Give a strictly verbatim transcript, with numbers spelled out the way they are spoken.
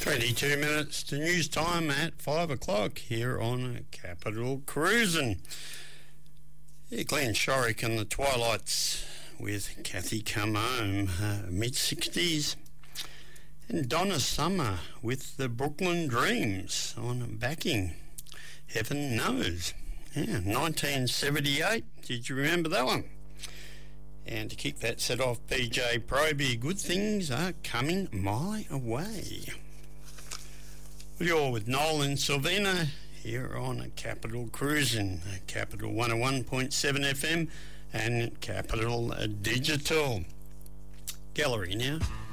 twenty-two minutes to news time at five o'clock here on Capital Cruisin'. Yeah, Glenn Shorrock and the Twilights with Kathy Come Home, uh, mid-sixties. And Donna Summer with the Brooklyn Dreams on backing, Heaven Knows. Yeah, nineteen seventy-eight, did you remember that one? And to kick that set off, P J Proby, Good Things Are Coming My Way. Well, you're with Noel and Sylvina here on Capital Cruisin', Capital one oh one point seven F M and Capital Digital. Gallery now.